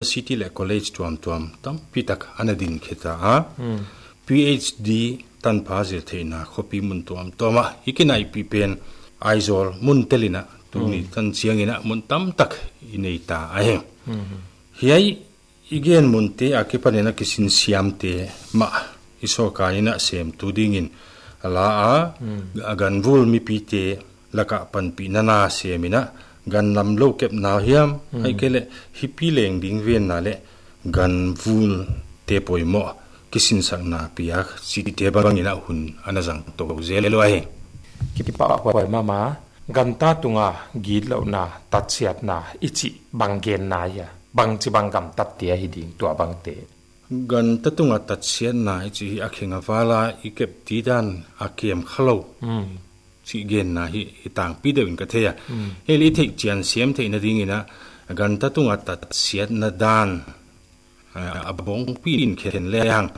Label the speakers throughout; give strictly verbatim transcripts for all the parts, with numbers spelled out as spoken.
Speaker 1: university le college tuam tuam tam pitak anadin kheta a PhD tan phazir theina khopi mun tuam toma ikinai pi pen aizol mun telina tuni tan chiangina mun tam tak ineita a he hiai igen munte akipanena kisin siamte ma isoka ina sem tudingin ala a agan vul mi pite laka pan pi nana semina gan lam lo kep na hiam ai kele hipi leng ding ven na le gan vul te poimo kisin sang na piak si te bangina hun anazang to zelo ai
Speaker 2: ki pa pa mama gan ta tunga gid lo na tatsiat na ichi banggen na ya bang chi bang gam tat tia hi ding to bang te
Speaker 1: gan tatunga tatsiat na ichi akhinga wala ikep tidan akiem khalo si gen na hi tang pi de ka theya heli thik chian siam the na ding ina gan tatunga tatsiat na dan abong pin khen le yang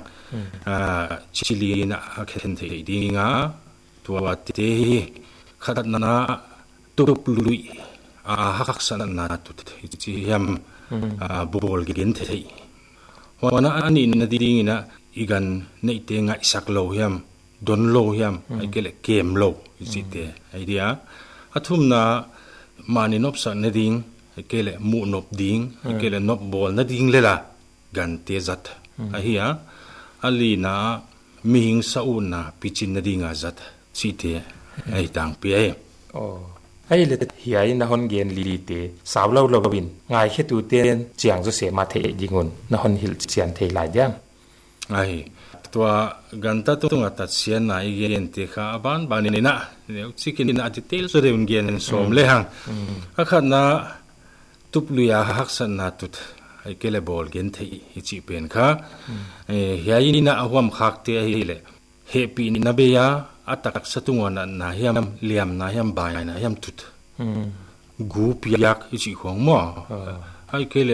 Speaker 1: chili na khen the dinga tua te khat na tup lui a hak san na tu chi yam bol gen the wana ani na ding ina igan nei te nga isak lo yam don lo yam ai kele kem lo chi te idea athum na mani nop sa na ding ai kele mu nop ding ai kele nop bol na ding lela gan te zat a hiya ali na mihing sa una pichin na dinga zat chi te ai tang pi ai
Speaker 2: oh ai le hiai na hon gen li te sawlo lo bin ngai khe tu ten chiang zo se ma the jingun na hon hil chian the lai jam
Speaker 1: ai tua ganta tu nga ta chian na i gen te kha ban ban ni na chikin na detail so de un gen som le hang a khat na tup luya hak san na tut ai kele bol gen the hi chi pen kha e hiai ni na awam khak te hi le happy ni na be ya atak satunga na na hiam liam na hiam bai na hiam tut gu piak ichi khong mo ai kele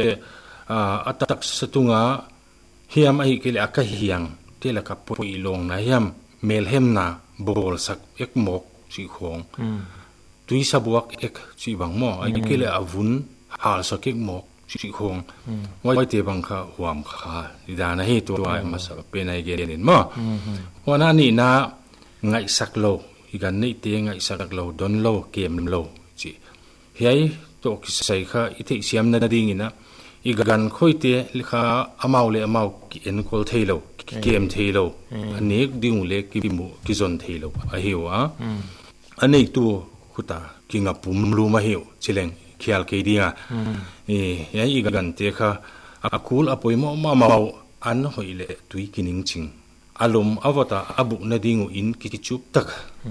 Speaker 1: atak satunga hiam ai kele aka hiang tela ka poi long na hiam mel hem na bol sak ek mok chi khong tui sabuak ek chi bang mo ai kele avun hal sak ek mok chi khong wai te bang kha huam kha ida na he to ai ma sa pe nai ge nin mo wana ni na ngai sak lo igan nei te ngai sak lo don lo kem lo chi hiai to ki sai kha ite siam na ding ina igan khoite likha amau le amau ki en kol thailo kem thailo anek ding le ki mu ki zon thailo a hiwa anei tu khuta kinga pum lu ma hiu chileng khial ke dia e hiai igan te kha akul apoi mo ma mau an hoile tui kining ching alum avata abu na dingu in ki chup tak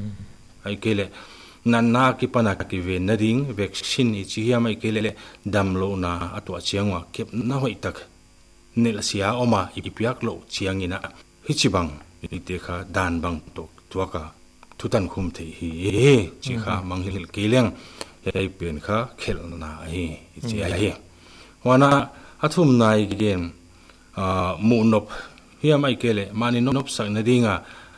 Speaker 1: ai kele nan na ki pana ki ve na ding vaccine i chi ya mai kele dam lo na atwa chiangwa kep na hoi tak nel sia oma i piak lo chiangina hichibang i te kha dan bang to tuaka thutan khum the hi he chi kha manghil keleng ai pen kha khel na hi chi ai wana athum nai gen a mu nop hiam ai kele mani nop sak na dinga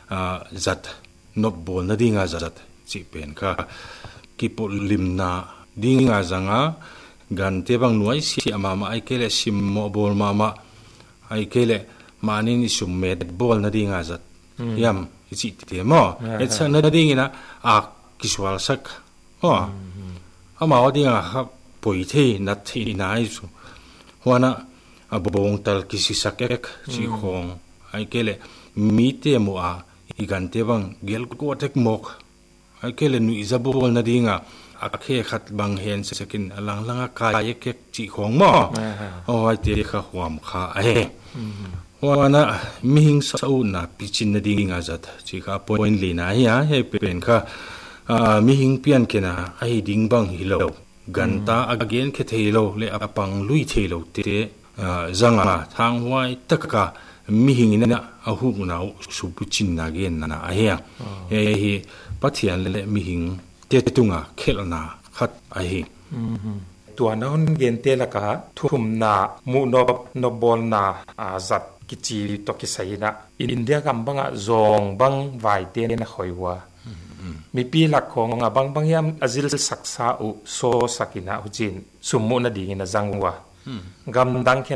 Speaker 1: zat nop bol na dinga zat chi pen kha kipo limna dinga zanga gan te bang nuai si ama ma ai kele sim mo bol mama ai kele mani ni sum med bol na dinga zat yam chi te mo et sa na dingina a kiswal sak ho ama odinga ha poi the na thi nai su wana abong tal kisi sakek chi khong ai kele mi te mo a igan te bang gel ko tek mok ai kele nu izabol na dinga akhe khat bang hen sekin alang langa ka yek chi khong mo o ai te kha huam kha ai wana mihing sau na pichin na dinga zat chi kha point le na ya he pen kha mihing pian kena ai ding bang hilo ganta again khe thelo le apang lui thelo te zanga thang huai takka mihing na ahu na supuchin na gen na ahia e hi pathian le mihing te tunga khelna khat ahi
Speaker 2: tua na hon gen te la ka thum na mu no no bol na azat kichi to ki sai na india kam banga zong bang vai te na khoiwa mi pi lak khong nga bang bang yam azil saksa u so sakina hujin summu na ding na zangwa gam dang